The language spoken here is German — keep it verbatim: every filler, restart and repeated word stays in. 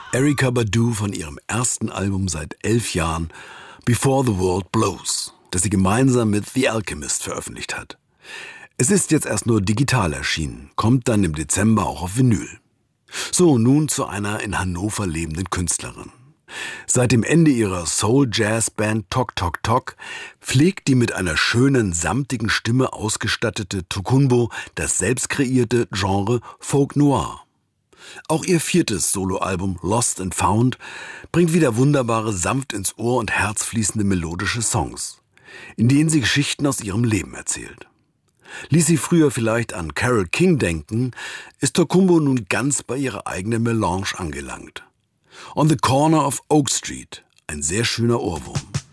Erykah Badu von ihrem ersten Album seit elf Jahren, Before the World Blows, das sie gemeinsam mit The Alchemist veröffentlicht hat. Es ist jetzt erst nur digital erschienen, kommt dann im Dezember auch auf Vinyl. So, nun zu einer in Hannover lebenden Künstlerin. Seit dem Ende ihrer Soul-Jazz-Band Tok Tok Tok pflegt die mit einer schönen, samtigen Stimme ausgestattete Tokunboh das selbst kreierte Genre Folk Noir. Auch ihr viertes Soloalbum Lost and Found bringt wieder wunderbare, sanft ins Ohr und herzfließende melodische Songs, in denen sie Geschichten aus ihrem Leben erzählt. Ließ sie früher vielleicht an Carole King denken, ist Tokunboh nun ganz bei ihrer eigenen Melange angelangt. On the Corner of Oak Street, ein sehr schöner Ohrwurm.